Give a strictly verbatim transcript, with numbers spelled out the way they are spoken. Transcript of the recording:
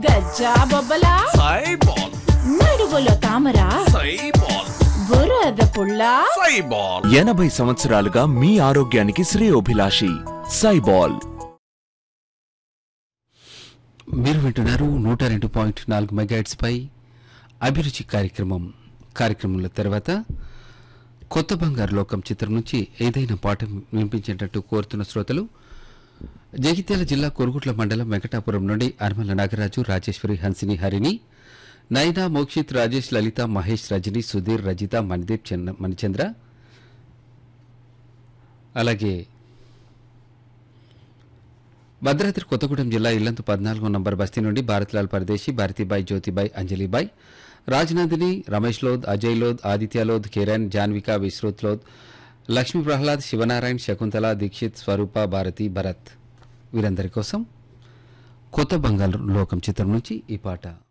గజ్జా బొబ్బలా సైబాల్ నడువులో తామరా సైబాల్ బురద పుల్ల సైబాల్ ఎనభై సంవత్సరాలుగా మీ ఆరోగ్యానికి శ్రేయోభిలాషి సైబాల్. మీరు వింటున్నారు నూట రెండు పాయింట్ నాలుగు మెగాహెర్ట్జ్ పై అభిరుచి కార్యక్రమం. కార్యక్రమంలో తర్వాత కొత్త బంగారు లోకం చిత్రం నుంచి ఏదైనా పాట వినిపించేటట్టు కోరుతున్న శ్రోతలు జగిత్యాల జిల్లా కొరుగుట్ల మండలం వెంకటాపురం నుండి అర్మల నాగరాజు, రాజేశ్వరి, హన్సిని, హరిణి, నైనా, మోక్షిత్, రాజేష్, లలిత, మహేష్, రజని, సుధీర్, రజిత, మణిదీప్, చంద్ర మణిచంద్ర, అలాగే భద్రాద్రి కొత్తగూడెం జిల్లా ఇల్లంతు పద్నాలుగో నంబర్ బస్తీ నుండి భారత్లాల్ పరదేశి, భారతీబాయి, జ్యోతిబాయి, అంజలిబాయి, రాజ్నందిని, రమేష్ లోద్, అజయ్ లోద్, ఆదిత్య లోద్, కిరణ్, జాన్విక, విశ్రుత్ లోద్, లక్ష్మీ ప్రహ్లాద్, శివనారాయణ్, శకుంతల, దీక్షిత్, స్వరూప, భారతి, భరత్ వీరందరి కోసం కొత్త బంగారు లోకం చిత్రం నుంచి ఈ పాట.